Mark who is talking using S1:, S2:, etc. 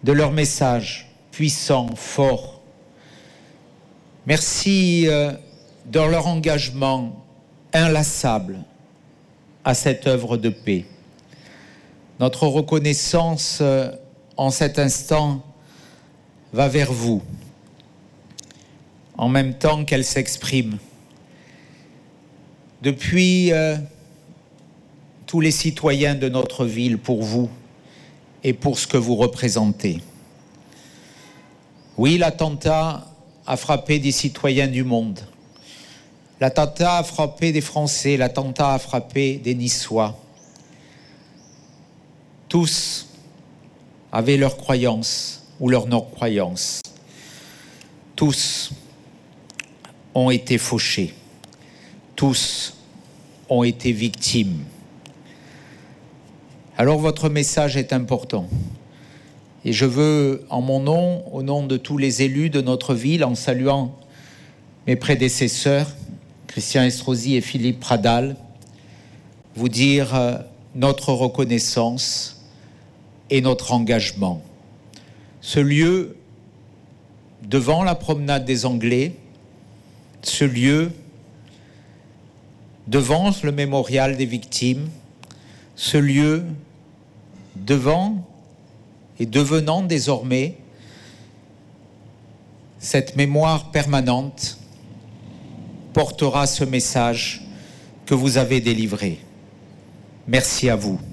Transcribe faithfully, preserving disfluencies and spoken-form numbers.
S1: de leur message puissant, fort. Merci euh, de leur engagement inlassable à cette œuvre de paix. Notre reconnaissance euh, en cet instant va vers vous, en même temps qu'elle s'exprime. Depuis euh, tous les citoyens de notre ville, pour vous et pour ce que vous représentez. Oui, l'attentat a frappé des citoyens du monde. L'attentat a frappé des Français, l'attentat a frappé des Niçois. Tous avaient leurs croyances ou leurs non-croyances. Tous ont été fauchés. Tous ont été victimes. Alors votre message est important. Et je veux, en mon nom, au nom de tous les élus de notre ville, en saluant mes prédécesseurs, Christian Estrosi et Philippe Pradal, vous dire euh, notre reconnaissance et notre engagement. Ce lieu, devant la promenade des Anglais, ce lieu, devant le mémorial des victimes, ce lieu, devant et devenant désormais cette mémoire permanente, portera ce message que vous avez délivré. Merci à vous.